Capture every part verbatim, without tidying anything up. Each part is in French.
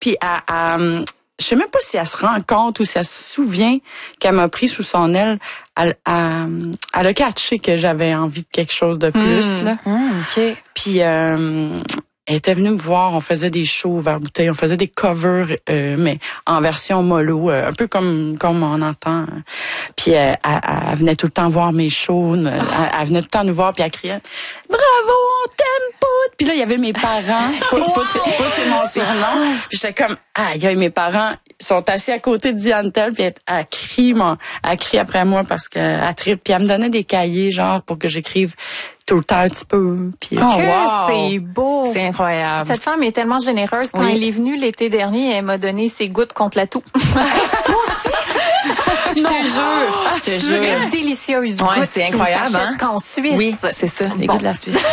puis elle, elle, je sais même pas si elle se rend compte ou si elle se souvient qu'elle m'a pris sous son aile. Elle, elle, elle a catché que j'avais envie de quelque chose de plus. Mmh. Là. Mmh, OK. Puis euh, elle était venue me voir, on faisait des shows vers bouteille, on faisait des covers, euh, mais en version mollo, euh, un peu comme comme on entend. Puis euh, elle, elle venait tout le temps voir mes shows, elle, elle venait tout le temps nous voir, puis elle criait « Bravo, on t'aime, Pout! » Puis là, il y avait mes parents. Pout, Pout, c'est mon surnom. Puis j'étais comme « Ah, il y a mes parents. » Ils sont assis à côté de Diane Tell, puis elle, elle crie, mon, elle crie après moi parce qu'elle tripe. Puis elle me donnait des cahiers, genre, pour que j'écrive tout le temps un petit peu. Puis, oh, wow. C'est beau. C'est incroyable. Cette femme est tellement généreuse. Quand oui. elle est venue l'été dernier, elle m'a donné ses gouttes contre la toux. Moi aussi. Je te jure. Je te jure. Une délicieuse ouais, goutte. C'est incroyable, hein? Qu'en Suisse. Oui, c'est ça. Les bon. Gouttes de la Suisse.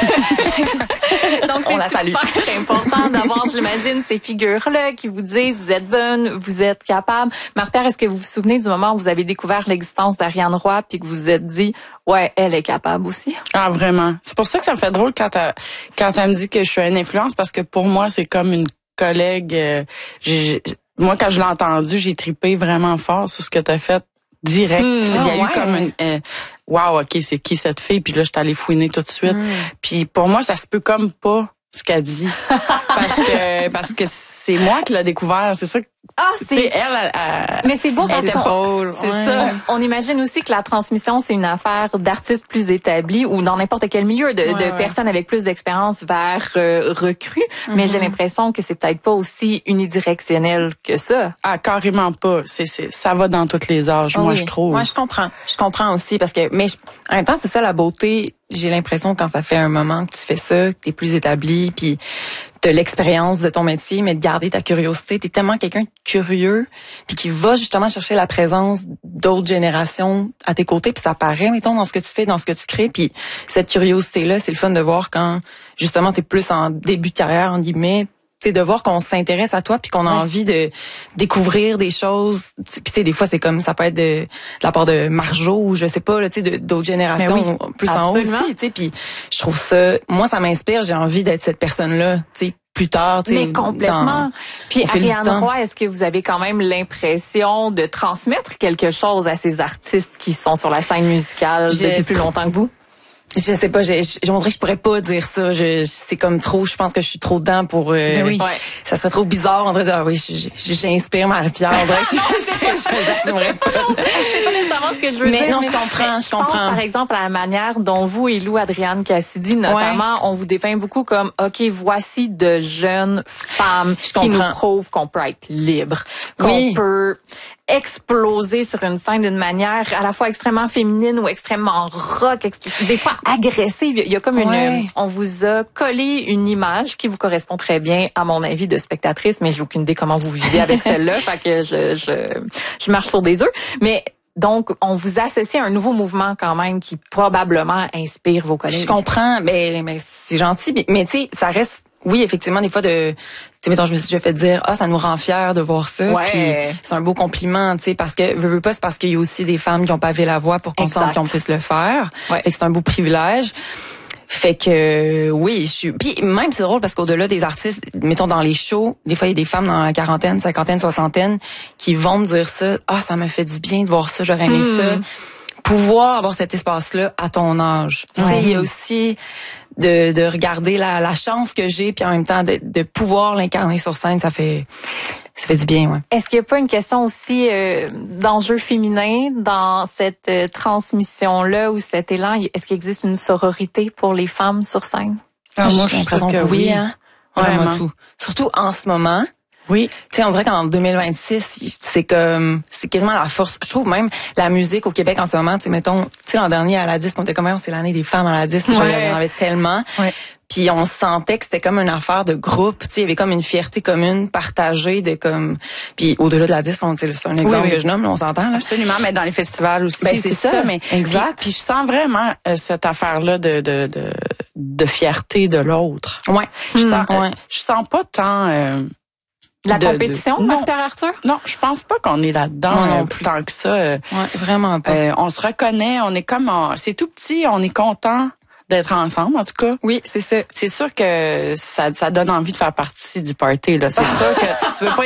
Donc, c'est super important d'avoir, j'imagine, ces figures-là qui vous disent, vous êtes bonne, vous êtes capable. Marie-Pierre, est-ce que vous vous souvenez du moment où vous avez découvert l'existence d'Ariane Roy puis que vous vous êtes dit, ouais, elle est capable aussi? Ah, vraiment. C'est pour ça que ça me fait drôle quand elle, quand elle me dit que je suis une influence parce que pour moi, c'est comme une collègue. Euh, j'ai, moi, quand je l'ai entendu, j'ai tripé vraiment fort sur ce que tu as fait direct. Mmh, Il y a oh, eu ouais. comme une... Euh, wow, OK, c'est qui cette fille? Puis là, je suis allée fouiner tout de suite. Mmh. Puis pour moi, ça se peut comme pas ce qu'elle dit. parce que parce que c'est moi qui l'ai découvert. C'est ça. Ah, c'est elle, elle, elle. Mais c'est beau parce que c'est ouais. ça. On imagine aussi que la transmission, c'est une affaire d'artistes plus établis ou dans n'importe quel milieu, de, ouais, de ouais. personnes avec plus d'expérience vers euh, recrues. Mm-hmm. Mais j'ai l'impression que c'est peut-être pas aussi unidirectionnel que ça. Ah, carrément pas. C'est, c'est, ça va dans tous les âges, oh, moi, oui. je trouve. Moi, je comprends. Je comprends aussi parce que, mais je, en même temps, c'est ça la beauté. J'ai l'impression quand ça fait un moment que tu fais ça, que t'es plus établi, puis t'as l'expérience de ton métier, mais de garder ta curiosité. T'es tellement quelqu'un de curieux, puis qui va justement chercher la présence d'autres générations à tes côtés, puis ça paraît, mettons, dans ce que tu fais, dans ce que tu crées, puis cette curiosité-là, c'est le fun de voir quand, justement, t'es plus en début de carrière, en guillemets, tu sais, de voir qu'on s'intéresse à toi puis qu'on a ouais. envie de découvrir des choses. Puis tu sais, des fois, c'est comme, ça peut être de, de la part de Marjo ou je sais pas, tu sais, d'autres générations oui, plus absolument. En haut aussi, tu sais. Puis je trouve ça, moi, ça m'inspire. J'ai envie d'être cette personne-là, tu sais, plus tard, tu sais. Mais complètement. Dans, puis Ariane Roy, est-ce que vous avez quand même l'impression de transmettre quelque chose à ces artistes qui sont sur la scène musicale j'ai... depuis plus longtemps que vous? Je sais pas, je, je, on dirait que je pourrais pas dire ça. Je, c'est comme trop, je pense que je suis trop dedans pour... Euh, oui. Ça serait trop bizarre, on dirait dire, ah oui, j'inspire Marie-Pierre. On dirait que j'assumerais pas. C'est pas nécessairement ce que je veux mais dire. Non, mais non, je comprends, je comprends. Je pense, par exemple, à la manière dont vous et Lou Adrienne Cassidy, notamment, ouais. on vous dépeint beaucoup comme, OK, voici de jeunes femmes je qui comprends. Nous prouvent qu'on peut être libre, qu'on oui. peut... exploser sur une scène d'une manière à la fois extrêmement féminine ou extrêmement rock, des fois agressive. Il y a comme une, ouais. on vous a collé une image qui vous correspond très bien, à mon avis, de spectatrice, mais j'ai aucune idée comment vous vivez avec celle-là, fait que je, je, je marche sur des œufs. Mais donc, on vous associe à un nouveau mouvement quand même qui probablement inspire vos collègues. Je comprends, mais, mais c'est gentil, mais, mais tu sais, ça reste. Oui, effectivement, des fois de, tu sais, mettons, je me suis déjà fait dire, ah, ça nous rend fiers de voir ça. Ouais. Puis c'est un beau compliment, tu sais, parce que veux, veux pas, c'est parce qu'il y a aussi des femmes qui ont pavé la voie pour qu'on sente qu'on puisse le faire. Ouais. Fait que c'est un beau privilège. Fait que oui, je suis. Puis même c'est drôle parce qu'au-delà des artistes, mettons dans les shows, des fois il y a des femmes dans la quarantaine, cinquantaine, soixantaine qui vont me dire ça. Ah, ça m'a fait du bien de voir ça, j'aurais aimé hmm. ça. Pouvoir avoir cet espace-là à ton âge. Ouais. Tu sais, il y a aussi de, de regarder la, la chance que j'ai, puis en même temps de, de pouvoir l'incarner sur scène, ça fait ça fait du bien, ouais. Est-ce qu'il n'y a pas une question aussi euh, d'enjeu féminin dans cette euh, transmission-là ou cet élan? Est-ce qu'il existe une sororité pour les femmes sur scène? Ah, moi, j'ai l'impression que oui, hein. Vraiment. Vraiment tout. Surtout en ce moment. Oui. Tu sais, on dirait qu'en deux mille vingt-six, c'est comme, c'est quasiment la force. Je trouve même la musique au Québec en ce moment, tu sais, mettons, tu sais, l'an dernier à la disque, on était comme, c'est l'année des femmes à la disque, j'en avais tellement. Ouais. Puis on sentait que c'était comme une affaire de groupe, tu sais, il y avait comme une fierté commune partagée de comme, puis au-delà de la disque, on, c'est un exemple oui, oui. que je nomme, là, on s'entend là. Absolument, mais dans les festivals aussi. Ben c'est, c'est ça. ça, mais exact. Puis, puis je sens vraiment euh, cette affaire-là de de de de fierté de l'autre. Ouais. Je sens, mmh, ouais. euh, je sens pas tant. Euh, La de, compétition, Marie-Pierre Arthur? Non, je pense pas qu'on est là-dedans non, non, plus tant que ça. Euh, ouais, vraiment pas. Euh, on se reconnaît, on est comme, on, c'est tout petit, on est content d'être ensemble, en tout cas. Oui, c'est ça. C'est sûr que ça, ça donne envie de faire partie du party, là. C'est sûr que tu veux pas